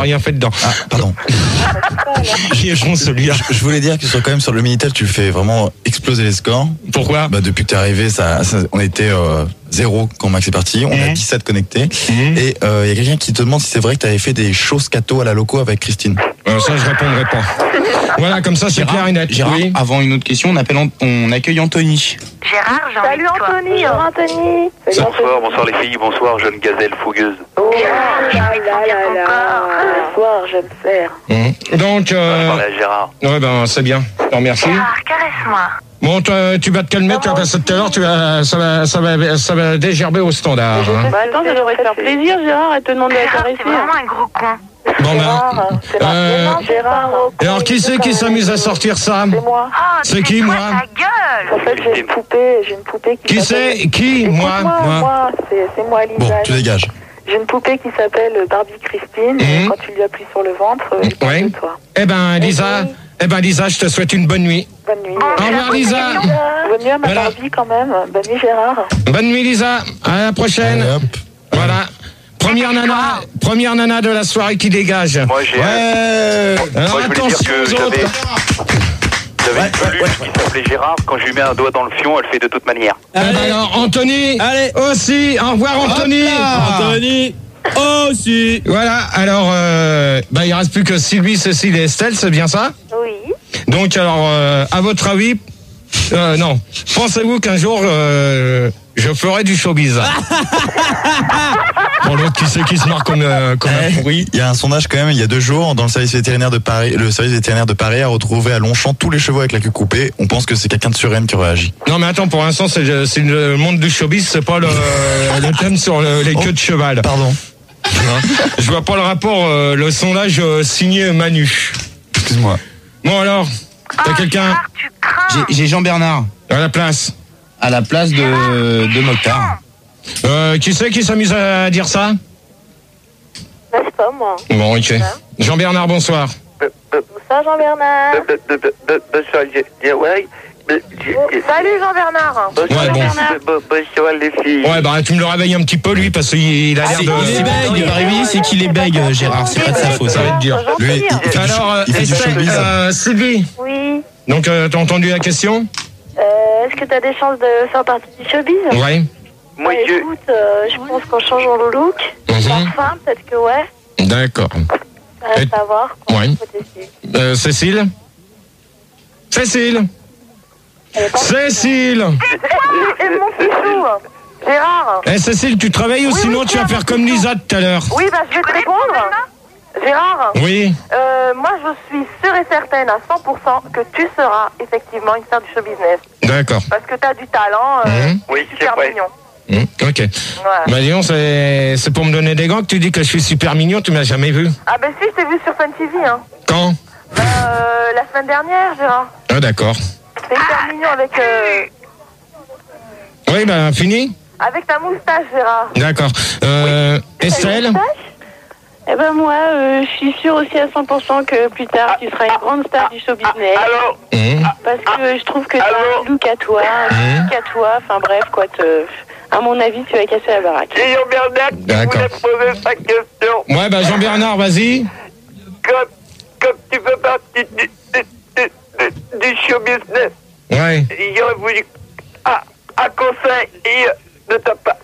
rien fait dedans. Ah, pardon. Qui est bon celui-là. Je voulais dire que quand même sur le Minitel, tu fais vraiment exploser les scores. Pourquoi? Depuis que t'es arrivé, on était 0 quand Max est parti. On a 17 connectés. Et il y a quelqu'un qui te demande si c'est vrai que t'avais fait des shows scato à la loco avec Christine. Ça, je répondrai pas. Voilà, comme ça, c'est clair et net. Gérard, oui. avant une autre question, on accueille Anthony. Gérard, Salut Anthony. Bonjour Anthony. Bonsoir les filles, bonsoir jeune gazelle fougueuse. Oh là là. Bonsoir jeune fer. Donc, Je parlais à Gérard. ouais, ben, c'est bien. Je te remercie. Gérard, caresse-moi. Bon, tu vas te calmer, tu vas passer tout à l'heure, ça va dégerber au standard. Hein. Bah attends, ça devrait te faire plaisir Gérard, elle te demande de la Gérard, caresser. c'est vraiment un gros con. Bon, ben, C'est Gérard. Gérard. et alors, qui c'est qui s'amuse à sortir ça? C'est moi. Oh, C'est qui, toi, moi? ta gueule. En fait, j'ai une poupée Qui c'est? Qui? Moi? Moi, c'est moi Lisa. Bon, tu dégages. J'ai une poupée qui s'appelle Barbie Christine. Et quand tu lui appuies sur le ventre, elle parle de toi. Eh ben, Lisa, je te souhaite une bonne nuit. Bonne nuit. Au revoir, Lisa. Bonne nuit à ma Voilà. Barbie quand même. Bonne nuit Gérard. Bonne nuit, Lisa. À la prochaine. Allez, hop. Voilà. Première nana de la soirée qui dégage. Moi j'ai Alors Moi, je voulais dire attention que aux autres. j'avais une peluche qui s'appelait Gérard. Quand je lui mets un doigt dans le fion, elle fait de toute manière. Alors Anthony. Allez. Aussi. Au revoir Anthony. Anthony aussi. Voilà. Alors il reste plus que Sylvie, Cécile et Estelle, c'est bien ça? Oui. Donc alors à votre avis, non. Pensez-vous qu'un jour je ferai du showbiz? Bon, l'autre qui se marre comme un pourri. Il y a un sondage quand même, il y a 2 jours, dans le service vétérinaire de Paris. Le service vétérinaire de Paris a retrouvé à Longchamp tous les chevaux avec la queue coupée. On pense que c'est quelqu'un de Suresnes qui aurait agi. Non mais attends, pour l'instant c'est le monde du showbiz, c'est pas le thème sur les queues de cheval. Pardon. Je vois pas le rapport, le sondage signé Manu. Excuse-moi. Bon alors, t'as quelqu'un Gérard, tu crains. J'ai Jean-Bernard à la place? à la place de Mokhtar. Qui c'est qui s'amuse à dire ça? Bah, c'est pas moi. Bon, ok. Jean-Bernard, bonsoir. Bonsoir Jean-Bernard. Salut Jean-Bernard. Ouais, bon. Bonsoir les filles. Ouais, bah tu me le réveilles un petit peu lui parce qu'il a l'air Il est bègue, il va réveiller, c'est qu'il est bègue, Gérard, c'est pas de sa faute. Ça va être dur. Lui, il fait Alors, il fait du Estelle, showbiz. Sylvie, Oui. donc t'as entendu la question? Est-ce que tu as des chances de faire partie du showbiz? Ouais. Moi Bah, écoute, je pense qu'en changeant le look, parfum, peut-être que ouais. D'accord. Ça reste à voir. Ouais. Faut tester. Cécile? Cécile! Et mon fichou, Gérard. Cécile, tu travailles ou Oui, sinon oui, tu vas tiens. faire comme Lisa tout à l'heure? Oui, bah je vais te répondre. Gérard, Oui. moi je suis sûre et certaine à 100% que tu seras effectivement une star du show business. D'accord. Parce que tu as du talent, Oui, c'est super vrai. mignon. Ok. Ouais. Bah disons, c'est pour me donner des gants que tu dis que je suis super mignon, tu m'as jamais vu. Ah ben si, je t'ai vu sur Fun TV, hein. Quand? La semaine dernière, Gérard. Ah d'accord. C'est hyper mignon Oui, bah fini? avec ta moustache, Gérard. D'accord. Estelle? Eh ben moi, je suis sûre aussi à 100% que plus tard, tu seras une grande star du show business. Allô? Parce que je trouve que tu as un look à toi, un look à toi, enfin bref, quoi, à mon avis, tu vas casser la baraque. C'est Jean-Bernard qui D'accord. voulait poser sa question. Ouais, bah Jean-Bernard, vas-y. Comme tu fais partie du show business, Ouais. il aurait voulu un conseil de ta part.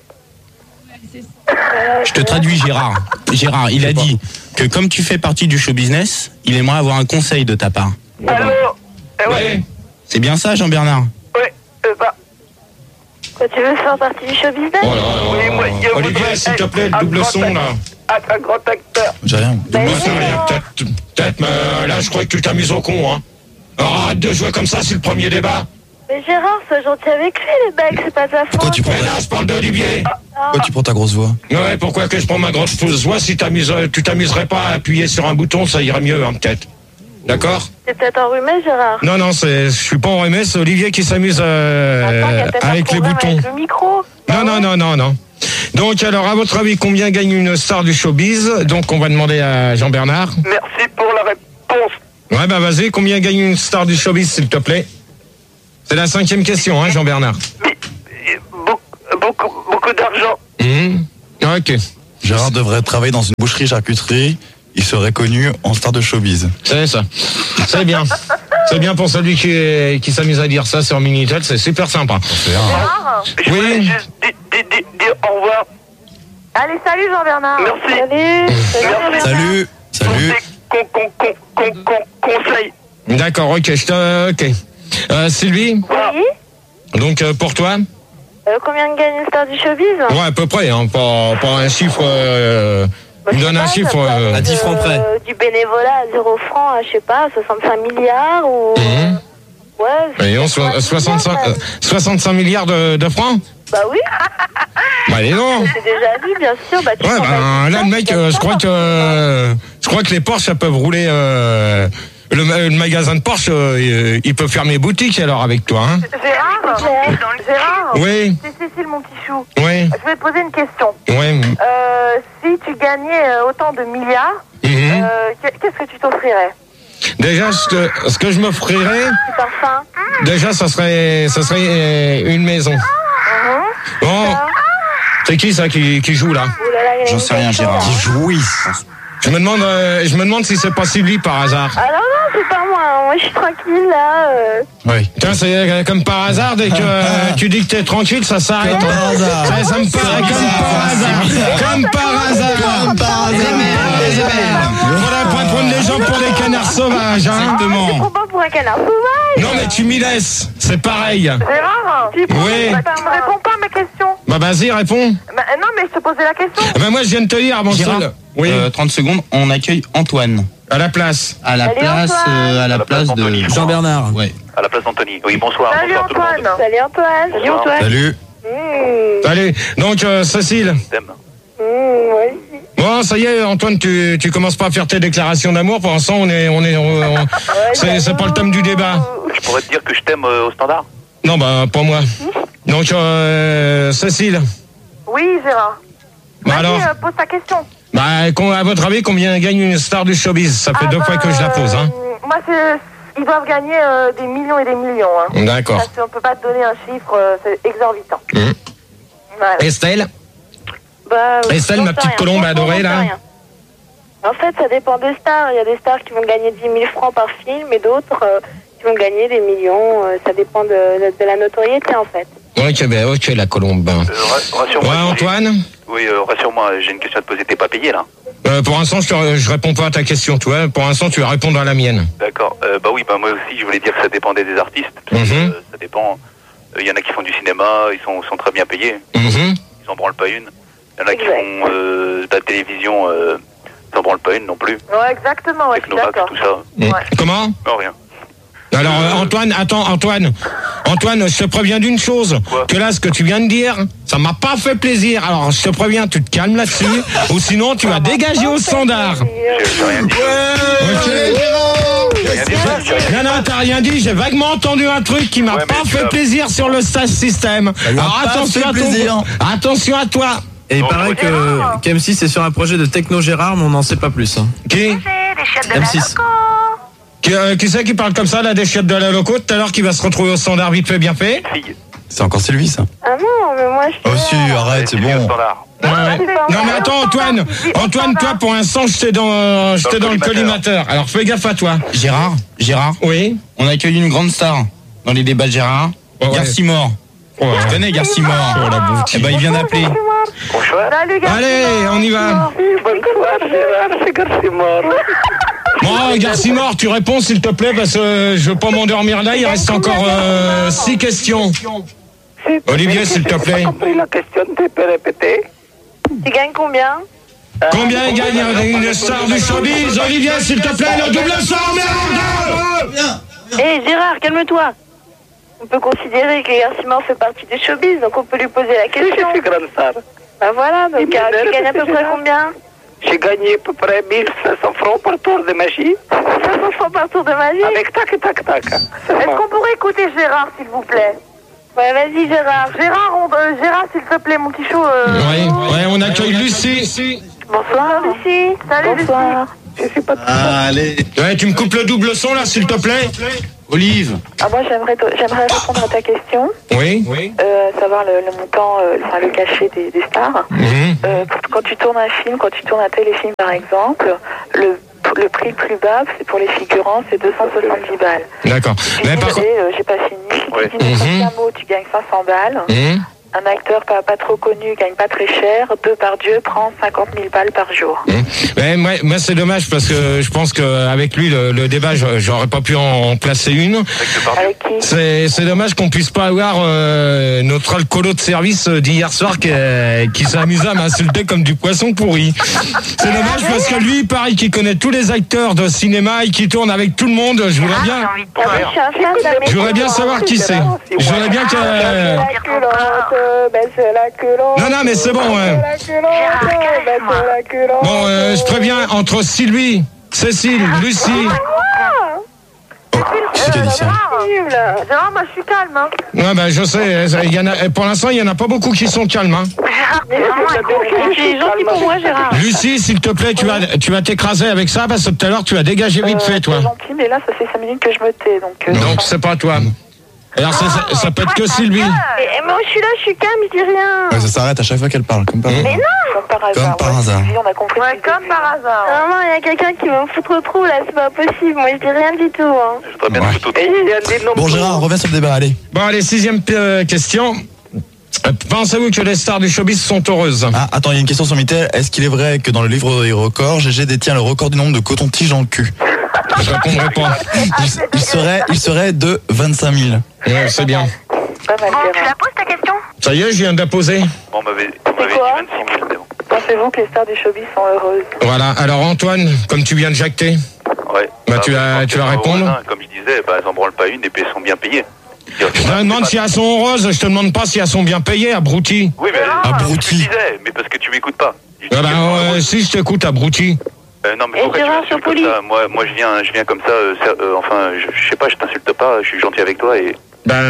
Je te traduis, Gérard. Gérard, il a dit que comme tu fais partie du show business, il aimerait avoir un conseil de ta part. Allô? Ouais. C'est bien ça, Jean-Bernard? Oui, c'est ça. Quoi, tu veux faire partie du show business? Oh là là. Oui, moi, je Olivier, voudrais s'il te être plaît, le un double grand son, là. Un grand acteur. J'ai rien. Bah, ça, rien, peut-être, mais là, je crois que tu t'amuses au con, hein. Arrête de jouer comme ça, c'est le premier débat. Mais Gérard, sois gentil avec lui, les mecs, c'est pas ta faute. Pourquoi tu prends, Mais là, je parle d'Olivier. ta grosse voix? Ouais, pourquoi que je prends ma grosse voix si tu t'amuserais pas à appuyer sur un bouton, ça irait mieux, hein, peut-être. D'accord? T'es peut-être enrhumé, Gérard. Non, je suis pas enrhumé, c'est Olivier qui s'amuse Attends, il y a peut-être un avec les problème boutons. avec le micro. Non. Donc, alors, à votre avis, combien gagne une star du showbiz? Donc, on va demander à Jean-Bernard. Merci pour la réponse. Ouais, bah vas-y, combien gagne une star du showbiz, s'il te plaît? C'est la 5e question, hein, Jean-Bernard. Beaucoup d'argent. Ok. Gérard devrait travailler dans une boucherie-charcuterie. il serait connu en star de showbiz. C'est ça. C'est bien. C'est bien pour celui qui s'amuse à dire ça sur Minitel, c'est super sympa. Gérard. Je voulais Oui. juste dire au revoir. Allez, salut Jean-Bernard. Merci. Salut. Salut. Salut. Conseil. D'accord, ok, ok. Sylvie, Oui. donc pour toi? Combien gagne une star du showbiz? Ouais, à peu près, hein, pas un chiffre. Il me donne un chiffre. À 10 francs près. Du bénévolat à 0 francs à, je sais pas, 65 milliards ou. Ouais. Et on, 65 milliards de francs? Bah oui. Bah allez non. C'est déjà vu, bien sûr. Bah, tu Ouais, t'en vas là le mec, je crois que les Porsche, ça peuvent rouler. Le magasin de Porsche, il peut fermer boutique alors avec toi, hein. Gérard. Oui. C'est Cécile, mon petit chou. Oui. Je vais te poser une question. Oui. Si tu gagnais autant de milliards, qu'est-ce que tu t'offrirais? Déjà, ce que je m'offrirais, Tu t'en faim? déjà, ça serait une maison. Bon, c'est qui ça qui joue là? Oh là là, il y a J'en une sais rien, question, Gérard. là. Qui jouissent. Je me demande si c'est pas Sylvie par hasard. Ah non, c'est pas moi. Moi, je suis tranquille, là. Oui. Tiens, c'est comme par hasard, dès que tu dis que t'es tranquille, ça s'arrête. Comme par hasard. Ça me paraît comme par hasard. Comme par hasard. Faudrait pas prendre les gens pour des canards sauvages, hein. Exactement. Tu prends pas pour un canard sauvage. Non, mais tu m'y laisses. C'est pareil. Gérard, tu Oui. me réponds pas à ma question. Bah, vas-y, réponds. Non, mais je te posais la question. Bah, moi, je viens de te dire avant Gérard, seul. Oui. 30 secondes, on accueille Antoine. À la place. À la Salut, place, Antoine. à la place d'Anthony. de Jean-Bernard. Ouais. À la place d'Anthony. Oui, bonsoir. Salut Bonsoir tout le Antoine. monde. Salut Antoine. Salut Antoine. Salut. Allez, donc, Cécile. T'aimes. Oui. Bon, ça y est, Antoine, tu commences pas à faire tes déclarations d'amour. Pour l'instant, c'est pas le thème du débat. Je pourrais te dire que je t'aime au standard. Non, bah, pas moi. Donc, Cécile. Oui, Gérard. Bah Vas-y, alors, pose ta question. bah, à votre avis, combien gagne une star du showbiz? Ça fait deux fois que je la pose, hein. Moi, ils doivent gagner des millions et des millions. Hein. D'accord. Parce qu'on peut pas te donner un chiffre, c'est exorbitant. Voilà. Estelle? Bah, Estelle, j'en ma sais petite rien. colombe Franchement, adorée, j'en sais là. rien. En fait, ça dépend des stars. Il y a des stars qui vont gagner 10 000 francs par film et d'autres qui vont gagner des millions. Ça dépend de la notoriété, en fait. Ok, la colombe. Rassure-moi. Ouais, Antoine? Oui, rassure-moi, j'ai une question à te poser. T'es pas payé là? Pour l'instant, je réponds pas à ta question, tu vois. Pour l'instant, tu vas répondre à la mienne. D'accord. Bah oui, bah moi aussi, je voulais dire que ça dépendait des artistes. Ça dépend. Il y en a qui font du cinéma, ils sont très bien payés. Ils en branlent pas une. Il y en a qui font de la télévision, ils en branlent pas une non plus. Ouais, exactement, ouais, je suis Technomax, d'accord. tout ça. Ouais. Comment? Non, rien. Alors, Antoine, je te préviens d'une chose. Quoi? Que là, ce que tu viens de dire, ça m'a pas fait plaisir. Alors, je te préviens, tu te calmes là-dessus. Ou sinon, tu vas dégager au standard. J'ai rien dit. J'ai rien dit. Non, t'as rien dit. J'ai vaguement entendu un truc qui m'a Ouais, mais pas tu fait as- plaisir sur le stage système. lui a Alors, pas attention fait à plaisir. Attention à toi. Et il Non, paraît qu'M6 est sur un projet de Techno Gérard, mais on n'en sait pas plus. Hein. Qui? Des chiottes de la M6. loco. Qui c'est qui parle comme ça, là, des chiottes de la loco, tout à l'heure, qui va se retrouver au standard vite fait, bien fait? Fille. C'est encore Sylvie, ça. Ah non, mais moi, je Oh si, arrête, c'est Au bon. standard. Ouais. Non mais attends Antoine, toi pour l'instant j'étais dans le collimateur. Alors fais gaffe à toi. Gérard, Oui. on accueille une grande star dans les débats de Gérard. Ouais. Garcimore. Ouais. Tu connais Garcimore? Oh, la bouffe. Eh ben, il vient d'appeler. Bonsoir. Salut, Garcimore. Allez, on y va. Bonsoir, Gérard, c'est Garcimore. Bon Garcimore, tu réponds s'il te plaît parce que je veux pas m'endormir là, il reste encore 6 questions. Olivier s'il te plaît. compris la question, tu peux répéter? Tu gagnes combien? Combien gagne une star du showbiz? Olivier s'il te plaît, le double 100, merde. Hé, Gérard, calme-toi. On peut considérer que Garcimore fait partie du showbiz, donc on peut lui poser la question. grande star. Bah voilà, donc tu gagnes à peu près combien? J'ai gagné à peu près 1500 francs par tour de magie. 500 francs par tour de magie. Avec tac, tac, tac. Est-ce qu'on pourrait écouter Gérard, s'il vous plaît? Ouais, vas-y, Gérard. Gérard, s'il te plaît, mon petit chou. Ouais, on accueille Lucie. Bonsoir, Lucie. Salut, bonsoir. Je sais pas Allez. Ouais, tu me coupes le double son là s'il te plaît. Olive. Ah, moi, j'aimerais répondre à ta question. Oui. Savoir le montant, le cachet des stars. Quand tu tournes un film, quand tu tournes un téléfilm par exemple, Le prix le plus bas, c'est pour les figurants, c'est 270 balles. D'accord. Mais par contre, j'ai pas fini. Si tu dis n'importe mot, tu gagnes 500 balles. Un acteur pas trop connu gagne pas très cher. Depardieu prend 50 000 balles par jour. Moi, c'est dommage parce que je pense qu'avec lui, le débat, j'aurais pas pu en placer une. Avec qui ? C'est dommage qu'on puisse pas avoir notre alcoolo de service d'hier soir qui s'est amusé à m'insulter comme du poisson pourri. C'est dommage parce que lui, pareil, qui connaît tous les acteurs de cinéma et qui tourne avec tout le monde. Je voudrais bien savoir qui c'est. Je voudrais bien que... Non, mais c'est bon. Bon, je préviens, entre Sylvie, Cécile, Lucie... C'est qui a dit ça ? Gérard, moi je suis calme. Hein. Ouais, je sais. Pour l'instant, il y en a pas beaucoup qui sont calmes. Hein. C'est gentil pour moi, Gérard. Lucie, s'il te plaît, tu vas t'écraser avec ça parce que tout à l'heure, tu as dégagé vite fait, toi. C'est gentil, mais là, ça fait 5 minutes que je me tais. Donc c'est pas toi. Alors ça peut être que Sylvie. Et moi je suis là, je suis calme, je dis rien. Ouais, ça s'arrête à chaque fois qu'elle parle, comme par hasard. Mais non. Comme par hasard. Sylvie, on a compris. Ouais, comme par hasard. Non, il y a quelqu'un qui me fout trop là, c'est pas possible. Moi je dis rien du tout. Hein. Je voudrais bien tout. Bon, Gérard, reviens sur le débat, allez. Bon, allez, 6e question. Pensez-vous que les stars du showbiz sont heureuses ? Ah, attends, il y a une question sur Mittel. Est-ce qu'il est vrai que dans le livre des records, GG détient le record du nombre de coton-tiges dans le cul ? Je répondrai pas. Il serait de 25 000. Ouais, c'est bien. Pas mal, Bon, tu Gérard. la poses ta question ? Ça y est, je viens de la poser. On m'avait dit 26 000, mais bon. Pensez-vous que les stars du showbiz sont heureuses ? Voilà. Alors Antoine, comme tu viens de jacter, Ouais. tu vas répondre. Comme je disais, elles en branlent pas une et puis elles sont bien payées. Je te demande si elles sont heureuses, je te demande pas si elles sont bien payées, abruti. Oui, mais Abruti. je disais, mais parce que tu m'écoutes pas. Si je t'écoute, abruti. Non, mais pourquoi tu m'insultes comme ça ? Moi, je viens comme ça, enfin, je sais pas, je t'insulte pas, je suis gentil avec toi et...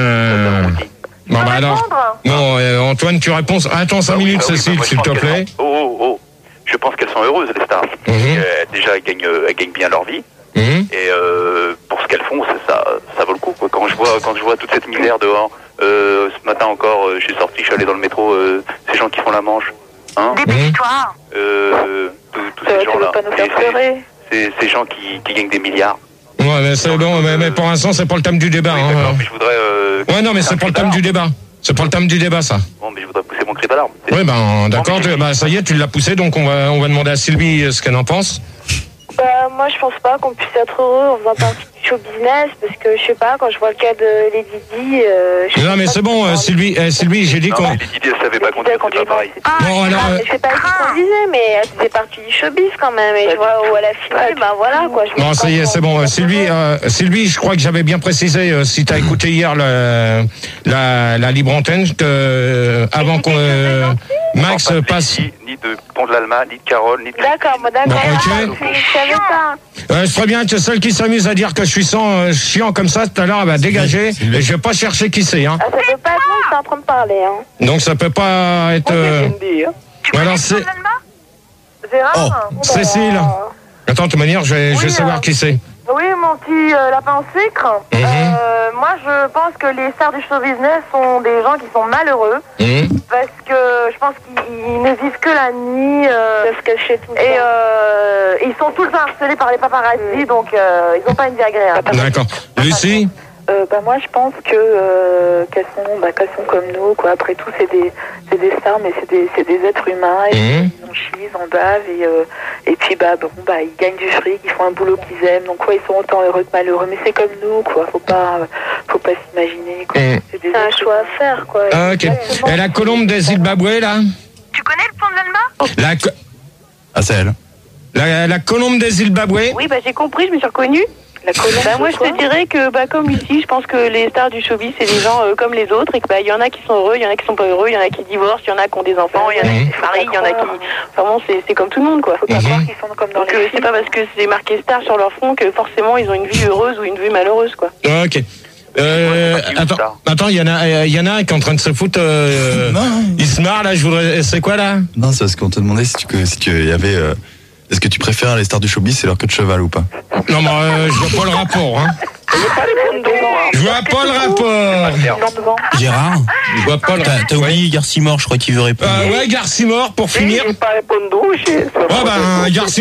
Bon, bah alors... Non, Antoine, tu réponds... Attends 5 minutes, Cécile, s'il te plaît. Oh. Je pense qu'elles sont heureuses, les stars. Déjà, elles gagnent bien leur vie. Et pour ce qu'elles font, ça vaut le coup, quoi. Quand je vois toute cette misère dehors, ce matin encore, je suis allé dans le métro, ces gens qui font la manche. Hein, dépêche-toi. Tous ces gens-là. Pas nous faire pleurer. Ces gens qui gagnent des milliards. Ouais, mais c'est bon, mais pour l'instant, c'est pas le thème du débat. Oui, d'accord, mais je voudrais... Ouais, non, mais c'est pas le thème du débat. C'est pas le thème du débat, ça. Bon, mais je voudrais pousser mon cri d'alarme. Oui, d'accord, ça y est, tu l'as poussé, donc on va demander à Sylvie ce qu'elle en pense. Moi je pense pas qu'on puisse être heureux en faisant partie du show business parce que je sais pas, quand je vois le cas de Lady Di. Non, mais c'est bon, Sylvie, j'ai dit qu'on. Non, Lady Di, elle savait pas conduire, c'est pas pareil. Bon, alors. Je sais pas ce qu'on disait, mais elle faisait partie du showbiz quand même. Et je vois où elle a filmé, voilà quoi. Bon, ça y est, c'est bon. Sylvie, je crois que j'avais bien précisé, si t'as écouté hier la libre antenne, avant qu'on. Max passe. Ni de Pont de l'Alma, ni de Carole, ni de... D'accord, d'accord. Bon, ok. Je savais pas. C'est très bien que celle qui s'amuse à dire que je suis chiant comme ça, tout à l'heure, elle va dégager. Et je vais pas chercher qui c'est. Hein. Ça peut pas être moi, je suis en train de parler. Hein. Donc ça peut pas être... Alors c'est... Gérard Cécile. Attends, de toute manière, je vais savoir qui c'est. Oui, mon petit lapin au sucre. Moi, je pense que les stars du show business sont des gens qui sont malheureux. Parce que je pense qu'ils ne vivent que la nuit. Ils sont tout le temps harcelés par les paparazzi, donc ils n'ont pas une vie agréable. D'accord. Lucie ? Moi je pense qu'elles sont comme nous, quoi. Après tout c'est des stars, mais c'est des êtres humains, et ils ont chie, ils en bavent, et puis ils gagnent du fric, ils font un boulot qu'ils aiment, donc ils sont autant heureux que malheureux, mais c'est comme nous, quoi. Faut pas s'imaginer, quoi. C'est un choix à faire, quoi. Ah, ok. Et la colombe des Zimbabwe, là ? Tu connais le pont de l'Alma ? C'est elle. La colombe des Zimbabwe ? Oui, j'ai compris, je me suis reconnue. Moi je te dirais que comme Lucie, je pense que les stars du showbiz c'est des gens comme les autres et que y en a qui sont heureux, il y en a qui sont pas heureux, il y en a qui divorcent, il y en a qui ont des enfants, il y en a qui se marient, il y en a qui... Enfin c'est comme tout le monde, quoi. Faut pas croire qu'ils sont comme dans les films. C'est pas parce que c'est marqué star sur leur front que forcément ils ont une vie heureuse ou une vie malheureuse, quoi. Ok. Attends, il y en a un qui est en train de se foutre. Il se marre là. C'est quoi là ? Non, c'est parce qu'on te demandait si tu y avait. Est-ce que tu préfères les stars du showbiz, c'est leur queue de cheval ou pas ? Non, mais je vois pas le rapport. Hein. Je vois pas le rapport. Gérard, je vois pas le rapport. T'as oublié Garcimore, je crois qu'il veut répondre. Ouais, Garcimore pour finir. Je vais pas répondre. Garcimore.